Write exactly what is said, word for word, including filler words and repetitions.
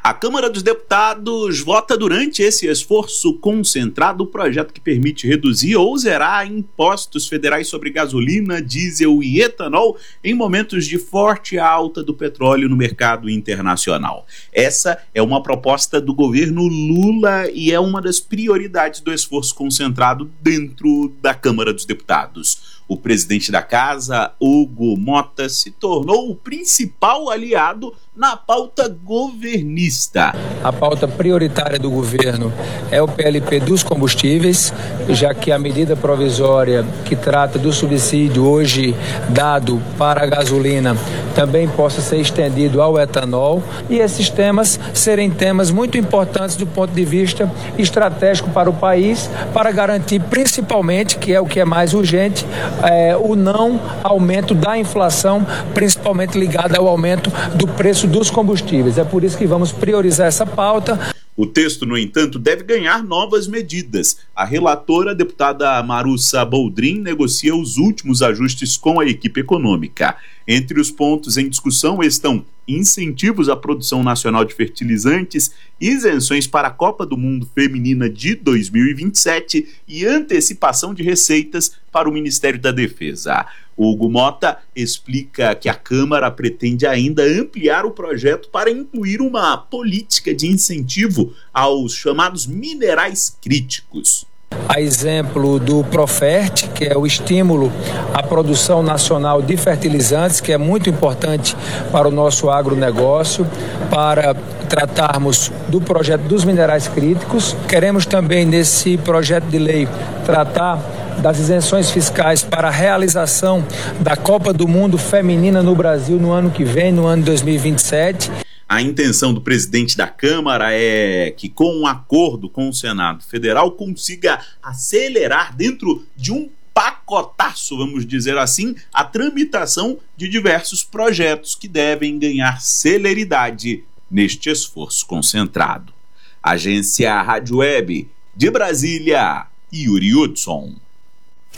A Câmara dos Deputados vota durante esse esforço concentrado o projeto que permite reduzir ou zerar impostos federais sobre gasolina, diesel e etanol em momentos de forte alta do petróleo no mercado internacional. Essa é uma proposta do governo Lula e é uma das prioridades do esforço concentrado dentro da Câmara dos Deputados. O presidente da casa, Hugo Motta, se tornou o principal aliado na pauta governista. A pauta prioritária do governo é o P L P dos combustíveis, já que a medida provisória que trata do subsídio hoje dado para a gasolina também possa ser estendido ao etanol, e esses temas serem temas muito importantes do ponto de vista estratégico para o país, para garantir principalmente, que é o que é mais urgente, é, o não aumento da inflação, principalmente ligada ao aumento do preço dos combustíveis. É por isso que vamos priorizar essa pauta. O texto, no entanto, deve ganhar novas medidas. A relatora, a deputada Marussa Boldrin, negocia os últimos ajustes com a equipe econômica. Entre os pontos em discussão estão incentivos à produção nacional de fertilizantes, isenções para a Copa do Mundo Feminina de dois mil e vinte e sete e antecipação de receitas para o Ministério da Defesa. O Hugo Motta explica que a Câmara pretende ainda ampliar o projeto para incluir uma política de incentivo aos chamados minerais críticos. A exemplo do Profert, que é o estímulo à produção nacional de fertilizantes, que é muito importante para o nosso agronegócio, para tratarmos do projeto dos minerais críticos. Queremos também, nesse projeto de lei, tratar das isenções fiscais para a realização da Copa do Mundo Feminina no Brasil no ano que vem, no ano de dois mil e vinte e sete. A intenção do presidente da Câmara é que, com um acordo com o Senado Federal, consiga acelerar dentro de um pacotaço, vamos dizer assim, a tramitação de diversos projetos que devem ganhar celeridade neste esforço concentrado. Agência Rádio Web de Brasília, Yuri Hudson.